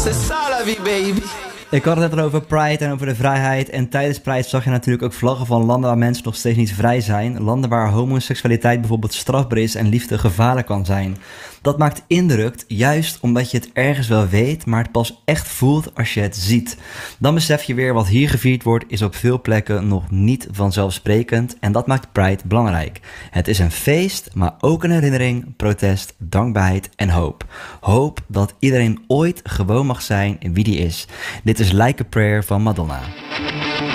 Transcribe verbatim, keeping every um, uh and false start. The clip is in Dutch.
C'est ça la vie, baby. Ik had het net al over Pride en over de vrijheid. En tijdens Pride zag je natuurlijk ook vlaggen van landen waar mensen nog steeds niet vrij zijn. Landen waar homoseksualiteit bijvoorbeeld strafbaar is en liefde gevaarlijk kan zijn. Dat maakt indruk, juist omdat je het ergens wel weet, maar het pas echt voelt als je het ziet. Dan besef je weer wat hier gevierd wordt is op veel plekken nog niet vanzelfsprekend. En dat maakt Pride belangrijk. Het is een feest, maar ook een herinnering, protest, dankbaarheid en hoop. Hoop dat iedereen ooit gewoon mag zijn wie die is. Dit is Like a Prayer van Madonna.